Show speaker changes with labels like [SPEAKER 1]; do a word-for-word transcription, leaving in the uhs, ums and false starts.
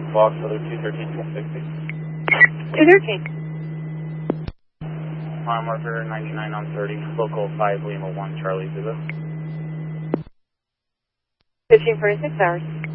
[SPEAKER 1] Fox, other two thirteen, one sixty.
[SPEAKER 2] two thirteen.
[SPEAKER 1] Mile marker ninety-nine on thirty, local five Lima one Charlie Zulu.
[SPEAKER 2] fifteen forty-six hours.